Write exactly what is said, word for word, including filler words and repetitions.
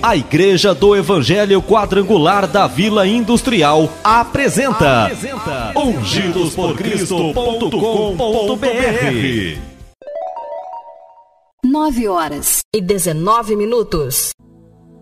A Igreja do Evangelho Quadrangular da Vila Industrial apresenta, apresenta ungidos por cristo ponto com ponto br. nove horas e dezenove minutos.